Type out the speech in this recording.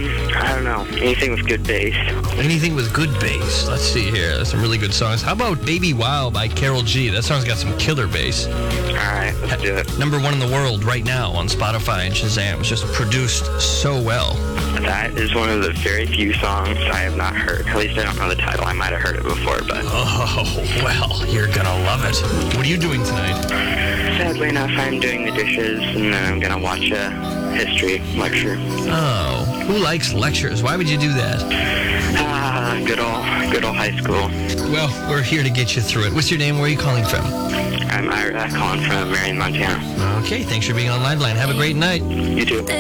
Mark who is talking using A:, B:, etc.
A: I don't know. Anything with good bass.
B: Anything with good bass. Let's see here. There's some really good songs. How about Baby Wow by Karol G? That song's got some killer bass.
A: All right, let's do it.
B: #1 in the world right now on Spotify and Shazam. It's just produced so well.
A: That is one of the very few songs I have not heard. At least I don't know the title. I might have heard it before, but...
B: Oh, well, you're gonna love it. What are you doing tonight?
A: Sadly enough, I'm doing the dishes, and then I'm going to watch a history lecture.
B: Oh, who likes lectures? Why would you do that?
A: Good old high school.
B: Well, we're here to get you through it. What's your name? Where are you calling from?
A: I'm Ira, calling from Marion, Montana.
B: Okay, thanks for being on Liveline. Have a great night.
A: You too.